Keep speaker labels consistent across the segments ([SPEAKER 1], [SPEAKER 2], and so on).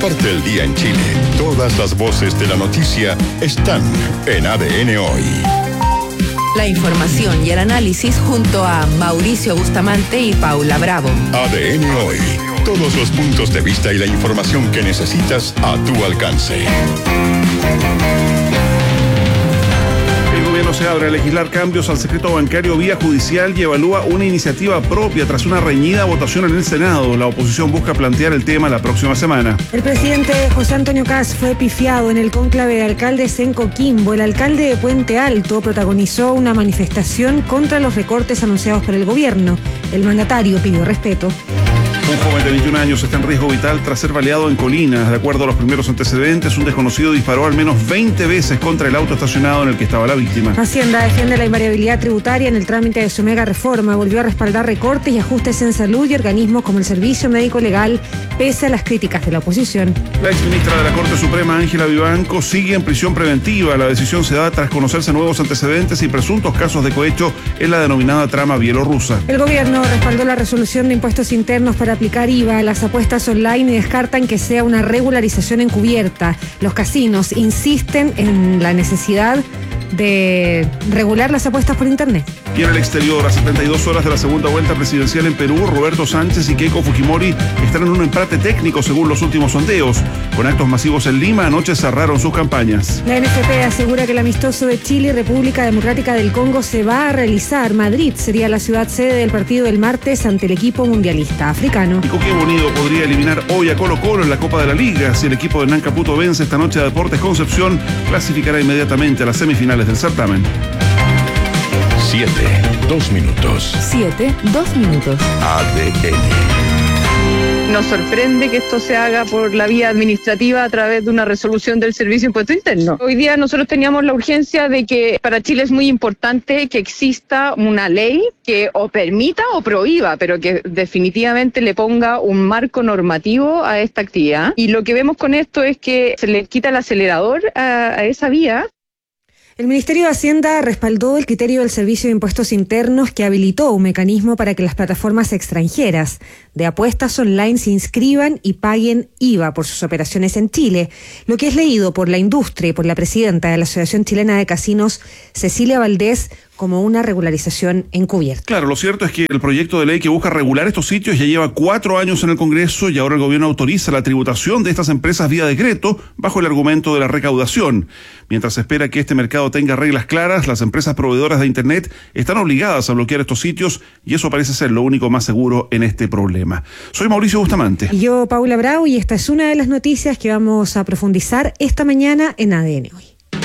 [SPEAKER 1] Parte del día en Chile. Todas las voces de la noticia están en ADN Hoy.
[SPEAKER 2] La información y el análisis junto a Mauricio Bustamante y Paula Bravo.
[SPEAKER 1] ADN Hoy. Todos los puntos de vista y la información que necesitas a tu alcance.
[SPEAKER 3] El gobierno se abre a legislar cambios al secreto bancario vía judicial y evalúa una iniciativa propia tras una reñida votación en el Senado. La oposición busca plantear el tema la próxima semana.
[SPEAKER 4] El presidente José Antonio Kast fue pifiado en el cónclave de alcaldes en Coquimbo. El alcalde de Puente Alto protagonizó una manifestación contra los recortes anunciados por el gobierno. El mandatario pidió respeto.
[SPEAKER 3] Un joven de 21 años está en riesgo vital tras ser baleado en Colinas. De acuerdo a los primeros antecedentes, un desconocido disparó al menos 20 veces contra el auto estacionado en el que estaba la víctima.
[SPEAKER 4] Hacienda defiende la invariabilidad tributaria en el trámite de su mega reforma. Volvió a respaldar recortes y ajustes en salud y organismos como el Servicio Médico Legal, pese a las críticas de la oposición.
[SPEAKER 3] La exministra de la Corte Suprema, Ángela Vivanco, sigue en prisión preventiva. La decisión se da tras conocerse nuevos antecedentes y presuntos casos de cohecho en la denominada trama bielorrusa.
[SPEAKER 4] El gobierno respaldó la resolución de impuestos internos para aplicar IVA a las apuestas online y descartan que sea una regularización encubierta. Los casinos insisten en la necesidad de regular las apuestas por internet.
[SPEAKER 3] Y en el exterior, a 72 horas de la segunda vuelta presidencial en Perú, Roberto Sánchez y Keiko Fujimori están en un empate técnico según los últimos sondeos. Con actos masivos en Lima, anoche cerraron sus campañas.
[SPEAKER 4] La NFP asegura que el amistoso de Chile y República Democrática del Congo se va a realizar. Madrid sería la ciudad sede del partido del martes ante el equipo mundialista africano.
[SPEAKER 3] Y Coquimbo Unido podría eliminar hoy a Colo-Colo en la Copa de la Liga. Si el equipo de Hernán Caputo vence esta noche a Deportes Concepción, clasificará inmediatamente a las semifinales del certamen.
[SPEAKER 1] 7, 2 minutos.
[SPEAKER 2] 7, 2 minutos.
[SPEAKER 1] ADN.
[SPEAKER 5] Nos sorprende que esto se haga por la vía administrativa a través de una resolución del Servicio de Impuesto Interno. Hoy día nosotros teníamos la urgencia de que para Chile es muy importante que exista una ley que o permita o prohíba, pero que definitivamente le ponga un marco normativo a esta actividad. Y lo que vemos con esto es que se le quita el acelerador a esa vía.
[SPEAKER 4] El Ministerio de Hacienda respaldó el criterio del Servicio de Impuestos Internos que habilitó un mecanismo para que las plataformas extranjeras de apuestas online se inscriban y paguen IVA por sus operaciones en Chile, lo que es leído por la industria y por la presidenta de la Asociación Chilena de Casinos, Cecilia Valdés, como una regularización encubierta.
[SPEAKER 3] Claro, lo cierto es que el proyecto de ley que busca regular estos sitios ya lleva 4 años en el Congreso y ahora el gobierno autoriza la tributación de estas empresas vía decreto bajo el argumento de la recaudación. Mientras se espera que este mercado tenga reglas claras, las empresas proveedoras de Internet están obligadas a bloquear estos sitios y eso parece ser lo único más seguro en este problema. Soy Mauricio Bustamante.
[SPEAKER 4] Y yo, Paula Bravo, y esta es una de las noticias que vamos a profundizar esta mañana en ADN Hoy.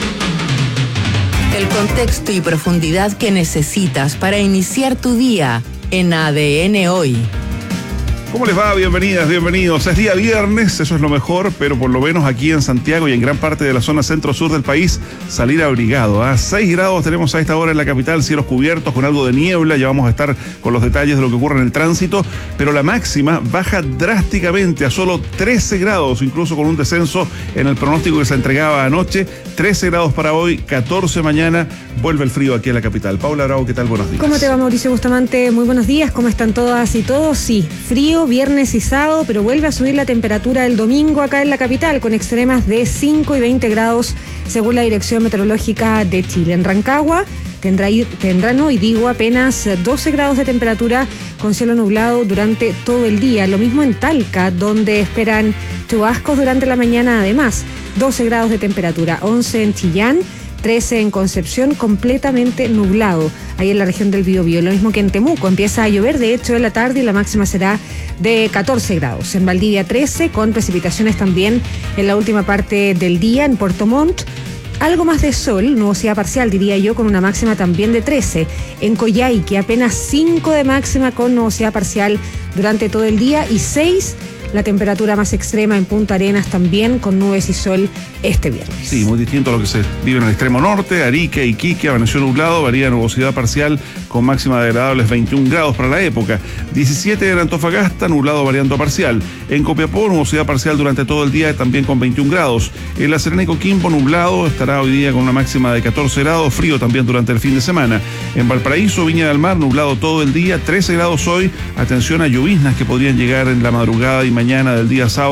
[SPEAKER 2] El contexto y profundidad que necesitas para iniciar tu día en ADN Hoy.
[SPEAKER 3] ¿Cómo les va? Bienvenidas, bienvenidos. Es día viernes, eso es lo mejor, pero por lo menos aquí en Santiago y en gran parte de la zona centro-sur del país, salir abrigado. 6 grados tenemos a esta hora en la capital, cielos cubiertos con algo de niebla, ya vamos a estar con los detalles de lo que ocurre en el tránsito, pero la máxima baja drásticamente a solo 13 grados, incluso con un descenso en el pronóstico que se entregaba anoche. 13 grados para hoy, 14 mañana, vuelve el frío aquí en la capital. Paula Bravo, ¿qué tal? Buenos días.
[SPEAKER 4] ¿Cómo te va, Mauricio Bustamante? Muy buenos días, ¿cómo están todas y todos? Sí, frío, viernes y sábado, pero vuelve a subir la temperatura el domingo acá en la capital, con extremas de 5 y 20 grados, según la Dirección Meteorológica de Chile. En Rancagua tendrán hoy, digo, apenas 12 grados de temperatura con cielo nublado durante todo el día. Lo mismo en Talca, donde esperan chubascos durante la mañana, además. 12 grados de temperatura, 11 en Chillán, 13 en Concepción, completamente nublado, ahí en la región del Biobío. Lo mismo que en Temuco, empieza a llover, de hecho, en la tarde y la máxima será de 14 grados. En Valdivia 13, con precipitaciones también en la última parte del día. En Puerto Montt, algo más de sol, nubosidad parcial, diría yo, con una máxima también de 13. En Coyhaique, apenas 5 de máxima con nubosidad parcial durante todo el día y 6 la temperatura más extrema en Punta Arenas, también con nubes y sol este viernes.
[SPEAKER 3] Sí, muy distinto a lo que se vive en el extremo norte. Arica, Iquique, amaneció nublado, varía nubosidad parcial con máxima de agradables 21 grados para la época. 17 en Antofagasta, nublado variando parcial. En Copiapó, nubosidad parcial durante todo el día, también con 21 grados. En La Serena y Coquimbo, nublado, estará hoy día con una máxima de 14 grados, frío también durante el fin de semana. En Valparaíso, Viña del Mar, nublado todo el día, 13 grados hoy. Atención a lloviznas que podrían llegar en la madrugada y mañana del día sábado,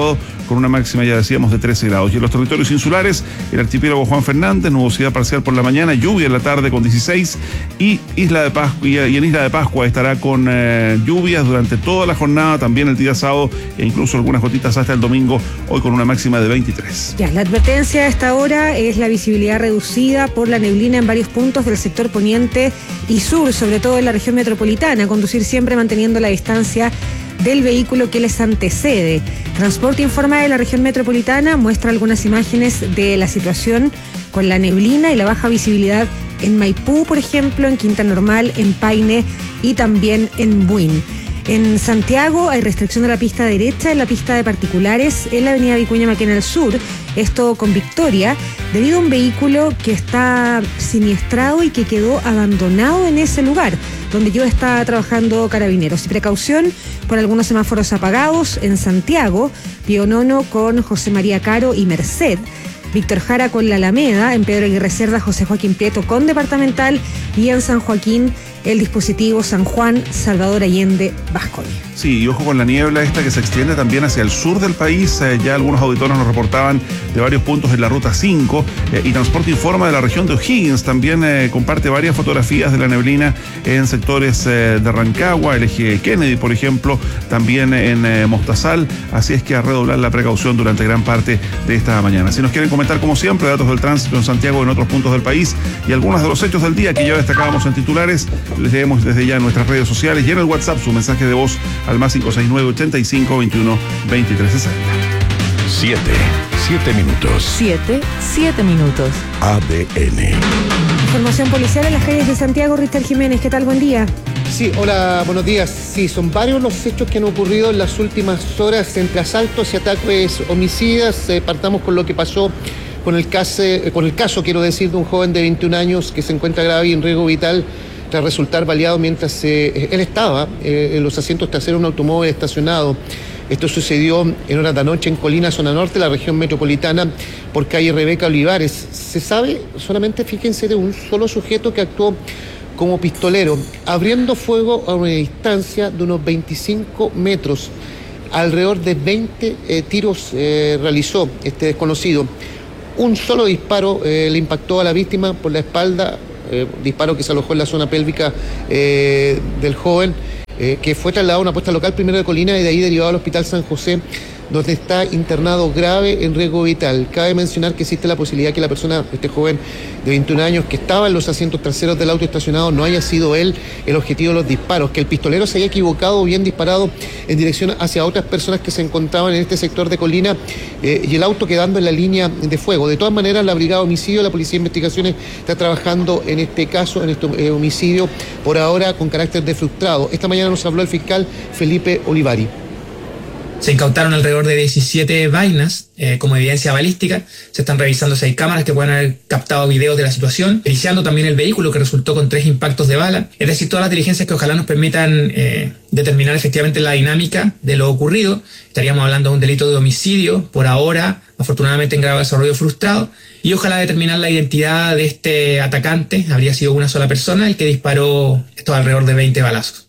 [SPEAKER 3] con una máxima, ya decíamos, de 13 grados. Y en los territorios insulares, el archipiélago Juan Fernández, nubosidad parcial por la mañana, lluvia en la tarde con 16, y Isla de Pascua, y en Isla de Pascua estará con lluvias durante toda la jornada, también el día sábado, e incluso algunas gotitas hasta el domingo, hoy con una máxima de 23.
[SPEAKER 4] Ya, la advertencia a esta hora es la visibilidad reducida por la neblina en varios puntos del sector poniente y sur, sobre todo en la región metropolitana. Conducir siempre manteniendo la distancia del vehículo que les antecede. Transporte informa de la región metropolitana, muestra algunas imágenes de la situación con la neblina y la baja visibilidad en Maipú, por ejemplo, en Quinta Normal, en Paine y también en Buin. En Santiago hay restricción de la pista derecha en la pista de particulares en la avenida Vicuña Maquena al sur, esto con Victoria, debido a un vehículo que está siniestrado y que quedó abandonado en ese lugar, donde yo estaba trabajando Carabineros. Y precaución por algunos semáforos apagados en Santiago, Pío Nono con José María Caro y Merced, Víctor Jara con La Alameda, en Pedro Aguirre Cerda, José Joaquín Prieto con Departamental, y en San Joaquín el dispositivo San Juan, Salvador Allende, Vasconia.
[SPEAKER 3] Sí, y ojo con la niebla esta que se extiende también hacia el sur del país. Ya algunos auditores nos reportaban de varios puntos en la ruta 5, y Transporte informa de la región de O'Higgins. También comparte varias fotografías de la neblina en sectores de Rancagua, el eje Kennedy, por ejemplo, también en Mostazal. Así es que a redoblar la precaución durante gran parte de esta mañana. Si nos quieren comentar, como siempre, datos del tránsito en Santiago y en otros puntos del país y algunos de los hechos del día que ya destacábamos en titulares, les leemos desde ya en nuestras redes sociales y en el WhatsApp su mensaje de voz al más 569-85-21-2360.
[SPEAKER 1] 7 minutos.
[SPEAKER 2] 7 minutos.
[SPEAKER 1] ADN.
[SPEAKER 4] Información policial en las calles de Santiago. Richter Jiménez, ¿qué tal? Buen día.
[SPEAKER 6] Sí, hola, buenos días. Sí, son varios los hechos que han ocurrido en las últimas horas entre asaltos y ataques homicidas. Partamos con lo que pasó con el caso, quiero decir, de un joven de 21 años que se encuentra grave y en riesgo vital tras resultar baleado mientras él estaba en los asientos traseros de un automóvil estacionado. Esto sucedió en horas de la noche en Colina, zona norte de la región metropolitana, por calle Rebeca Olivares. Se sabe solamente, fíjense, de un solo sujeto que actuó como pistolero, abriendo fuego a una distancia de unos 25 metros. Alrededor de 20 tiros realizó este desconocido. Un solo disparo le impactó a la víctima por la espalda, disparo que se alojó en la zona pélvica del joven, que fue trasladado a una puesta local primero de Colina y de ahí derivado al Hospital San José, donde está internado grave en riesgo vital. Cabe mencionar que existe la posibilidad que la persona, este joven de 21 años, que estaba en los asientos traseros del auto estacionado, no haya sido él el objetivo de los disparos, que el pistolero se haya equivocado o bien disparado en dirección hacia otras personas que se encontraban en este sector de Colina, y el auto quedando en la línea de fuego. De todas maneras, la Brigada de Homicidio, la Policía de Investigaciones, está trabajando en este caso, en este homicidio, por ahora con carácter de frustrado. Esta mañana nos habló el fiscal Felipe Olivari.
[SPEAKER 7] Se incautaron alrededor de 17 vainas como evidencia balística. Se están revisando 6 cámaras que pueden haber captado videos de la situación, iniciando también el vehículo que resultó con 3 impactos de bala. Es decir, todas las diligencias que ojalá nos permitan determinar efectivamente la dinámica de lo ocurrido. Estaríamos hablando de un delito de homicidio, por ahora, afortunadamente en grave desarrollo frustrado, y ojalá determinar la identidad de este atacante. Habría sido una sola persona el que disparó estos alrededor de 20 balazos.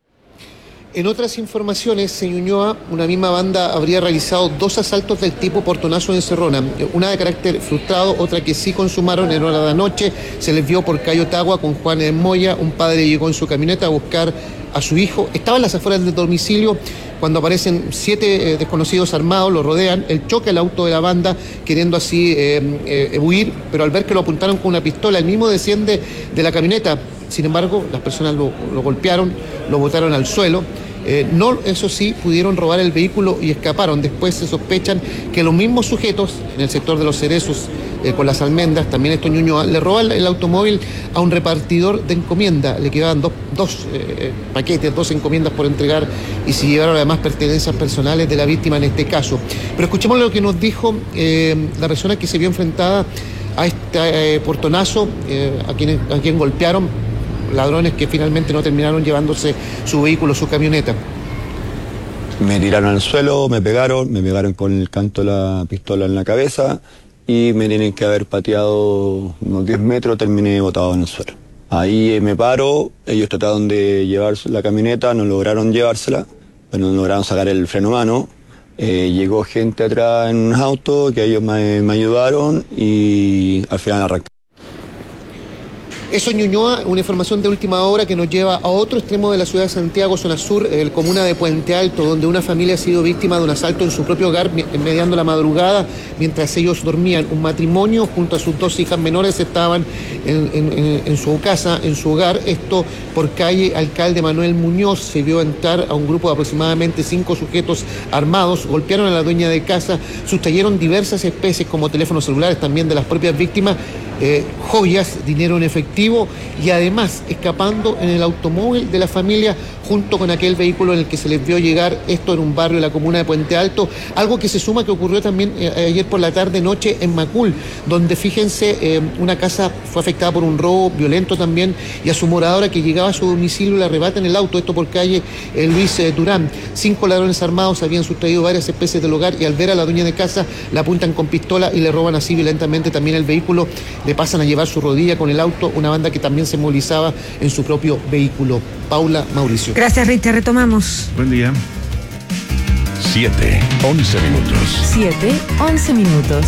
[SPEAKER 6] En otras informaciones, en Ñuñoa, una misma banda habría realizado 2 asaltos del tipo portonazo en Cerrona, una de carácter frustrado, otra que sí consumaron en hora de la noche. Se les vio por Cayo Tagua con Juan Moya. Un padre llegó en su camioneta a buscar a su hijo. Estaba en las afueras del domicilio cuando aparecen 7 desconocidos armados, lo rodean. Él choca el auto de la banda queriendo así huir, pero al ver que lo apuntaron con una pistola, él mismo desciende de la camioneta. Sin embargo, las personas lo golpearon, lo botaron al suelo. No, eso sí, pudieron robar el vehículo y escaparon. Después se sospechan que los mismos sujetos en el sector de los Cerezos, con las almendras, también esto en Ñuñoa, le roban el automóvil a un repartidor de encomienda. Le quedaban dos paquetes, 2 encomiendas por entregar, y se llevaron además pertenencias personales de la víctima en este caso. Pero escuchemos lo que nos dijo la persona que se vio enfrentada a este portonazo, a quien golpearon ladrones que finalmente no terminaron llevándose su vehículo, su camioneta.
[SPEAKER 8] Me tiraron al suelo, me pegaron con el canto de la pistola en la cabeza y me tienen que haber pateado unos 10 metros, terminé botado en el suelo. Ahí me paro, ellos trataron de llevar la camioneta, no lograron llevársela, pero no lograron sacar el freno a mano. Llegó gente atrás en un auto que ellos me ayudaron y al final arrancó.
[SPEAKER 6] Eso en Ñuñoa, una información de última hora que nos lleva a otro extremo de la ciudad de Santiago, zona sur, el comuna de Puente Alto, donde una familia ha sido víctima de un asalto en su propio hogar mediando la madrugada mientras ellos dormían. Un matrimonio junto a sus 2 hijas menores estaban en su casa, en su hogar. Esto por calle Alcalde Manuel Muñoz. Se vio entrar a un grupo de aproximadamente 5 sujetos armados, golpearon a la dueña de casa, sustrayeron diversas especies como teléfonos celulares también de las propias víctimas, joyas, dinero en efectivo y además escapando en el automóvil de la familia junto con aquel vehículo en el que se les vio llegar, esto en un barrio de la comuna de Puente Alto, algo que se suma que ocurrió también ayer por la tarde-noche en Macul, donde fíjense, una casa fue afectada por un robo violento también y a su moradora que llegaba a su domicilio le arrebatan el auto, esto por calle Luis Durán. 5 ladrones armados habían sustraído varias especies del hogar y al ver a la dueña de casa la apuntan con pistola y le roban así violentamente también el vehículo, le pasan a llevar su rodilla con el auto, una banda que también se movilizaba en su propio vehículo. Paula, Mauricio.
[SPEAKER 4] Gracias, Richard. Retomamos.
[SPEAKER 3] Buen día.
[SPEAKER 1] 7:11 minutos.
[SPEAKER 2] 7:11 minutos.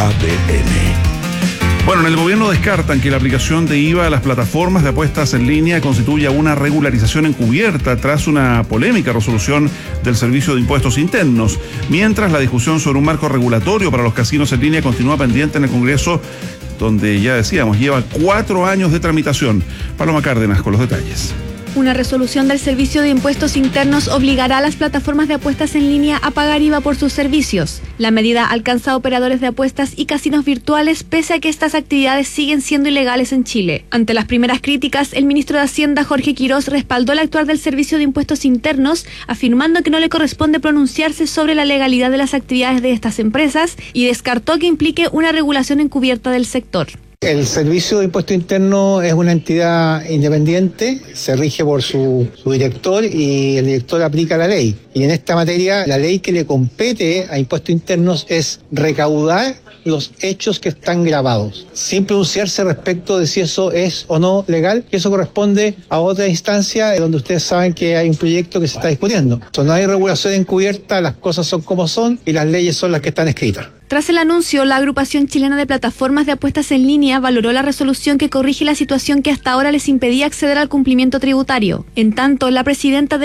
[SPEAKER 1] ADN.
[SPEAKER 3] Bueno, en el gobierno descartan que la aplicación de IVA a las plataformas de apuestas en línea constituya una regularización encubierta tras una polémica resolución del Servicio de Impuestos Internos, mientras la discusión sobre un marco regulatorio para los casinos en línea continúa pendiente en el Congreso, donde ya decíamos, lleva 4 años de tramitación. Paloma Cárdenas con los detalles.
[SPEAKER 9] Una resolución del Servicio de Impuestos Internos obligará a las plataformas de apuestas en línea a pagar IVA por sus servicios. La medida alcanza a operadores de apuestas y casinos virtuales, pese a que estas actividades siguen siendo ilegales en Chile. Ante las primeras críticas, el ministro de Hacienda, Jorge Quirós, respaldó el actuar del Servicio de Impuestos Internos, afirmando que no le corresponde pronunciarse sobre la legalidad de las actividades de estas empresas y descartó que implique una regulación encubierta del sector.
[SPEAKER 10] El Servicio de Impuesto Interno es una entidad independiente, se rige por su director y el director aplica la ley. Y en esta materia, la ley que le compete a Impuestos Internos es recaudar los hechos que están grabados, sin pronunciarse respecto de si eso es o no legal, que eso corresponde a otra instancia donde ustedes saben que hay un proyecto que se está discutiendo. Entonces, no hay regulación encubierta, las cosas son como son y las leyes son las que están escritas.
[SPEAKER 9] Tras el anuncio, la Agrupación Chilena de Plataformas de Apuestas en Línea valoró la resolución que corrige la situación que hasta ahora les impedía acceder al cumplimiento tributario. En tanto, la presidenta de